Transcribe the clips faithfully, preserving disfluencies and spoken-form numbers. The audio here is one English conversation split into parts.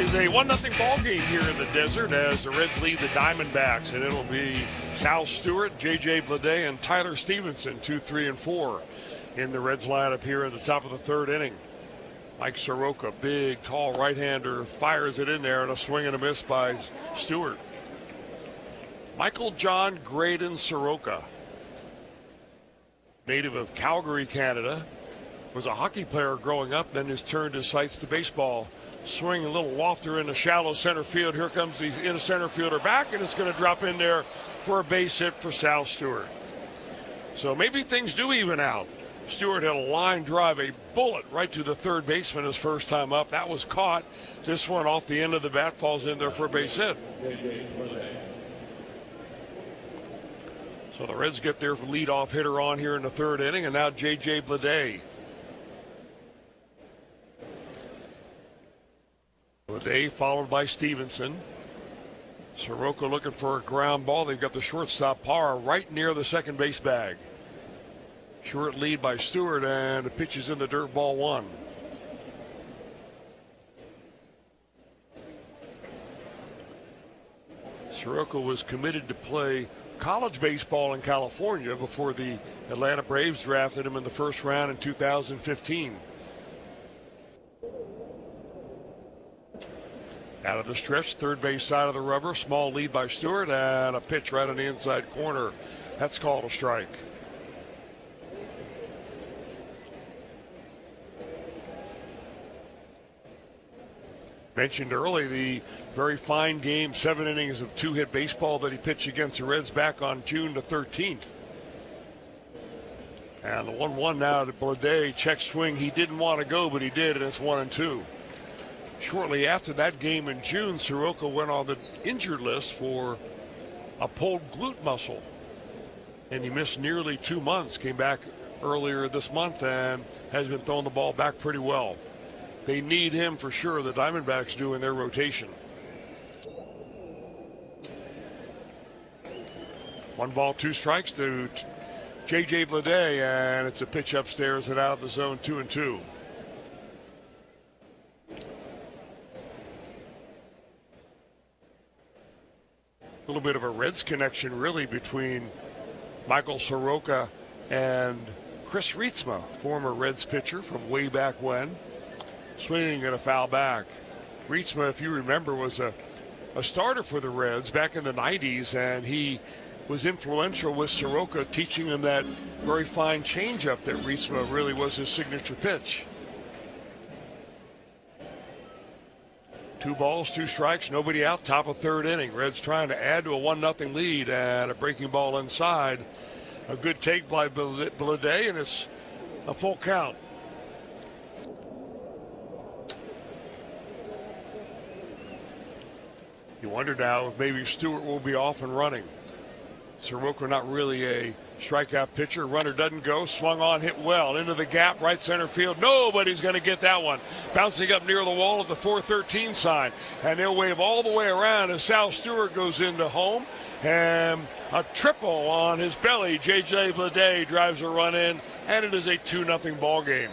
is a one nothing ball game here in the desert as the Reds lead the Diamondbacks, and it'll be Sal Stewart, J J Bleday, and Tyler Stevenson, two, three, and four in the Reds lineup here in the top of the third inning. Mike Soroka, big, tall right-hander, fires it in there, and a swing and a miss by Stewart. Michael John Graydon Soroka, native of Calgary, Canada, was a hockey player growing up, then has turned his sights to baseball. Swing a little lofter in the shallow center field. Here comes the in center fielder back, and it's going to drop in there for a base hit for Sal Stewart. So maybe things do even out. Stewart had a line drive, a bullet right to the third baseman his first time up. That was caught. This one off the end of the bat falls in there for a base hit. So the Reds get their leadoff hitter on here in the third inning, and now J J Bleday. Bleday followed by Stevenson. Soroka looking for a ground ball. They've got the shortstop Parra right near the second base bag. Short lead by Stewart, and the pitch is in the dirt, ball one. Soroka was committed to play college baseball in California before the Atlanta Braves drafted him in the first round in two thousand fifteen. Out of the stretch, third base side of the rubber, small lead by Stewart, and a pitch right on the inside corner. That's called a strike. Mentioned early the very fine game, seven innings of two-hit baseball that he pitched against the Reds back on June the thirteenth. And the one one now to Bleday, check swing. He didn't want to go, but he did, and it's one and two. Shortly after that game in June, Soroka went on the injured list for a pulled glute muscle, and he missed nearly two months. Came back earlier this month and has been throwing the ball back pretty well. They need him for sure, the Diamondbacks do, in their rotation. One ball, two strikes to J J Bleday, and it's a pitch upstairs and out of the zone, two and two. A little bit of a Reds connection, really, between Michael Soroka and Chris Rietsma, former Reds pitcher from way back when. Swinging at a foul back. Rietsma, if you remember, was a, a starter for the Reds back in the nineties, and he was influential with Soroka, teaching him that very fine changeup that Rietsma really was his signature pitch. Two balls, two strikes, nobody out, top of third inning. Reds trying to add to a one nothing lead, and a breaking ball inside. A good take by Bleday, and it's a full count. You wonder now if maybe Stewart will be off and running. Soroka not really a strikeout pitcher. Runner doesn't go. Swung on, hit well. Into the gap, right center field. Nobody's going to get that one. Bouncing up near the wall of the four thirteen sign. And they'll wave all the way around as Sal Stewart goes into home. And a triple on his belly. J J Bleday drives a run in. And it is a two nothing ball game.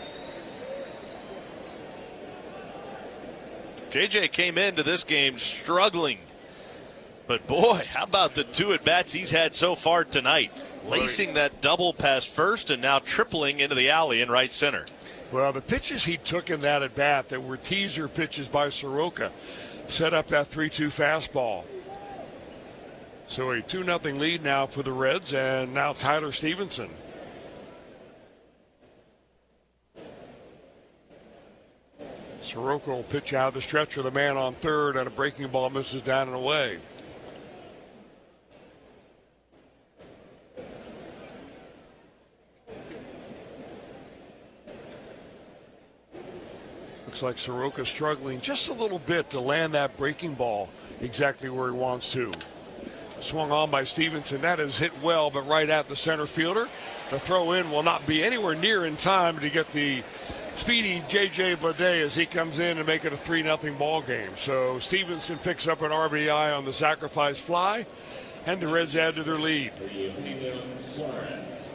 J J came into this game struggling. But boy, how about the two at-bats he's had so far tonight? Lacing that double past first and now tripling into the alley in right center. Well, the pitches he took in that at-bat that were teaser pitches by Soroka set up that three two fastball. So a two nothing lead now for the Reds, and now Tyler Stevenson. Soroka will pitch out of the stretch with a man on third, and a breaking ball misses down and away. Looks like Soroka struggling just a little bit to land that breaking ball exactly where he wants to. Swung on by Stevenson. That is hit well, but right at the center fielder. The throw in will not be anywhere near in time to get the speedy J J Bleday as he comes in and make it a three nothing ball game. So Stevenson picks up an R B I on the sacrifice fly, and the Reds add to their lead.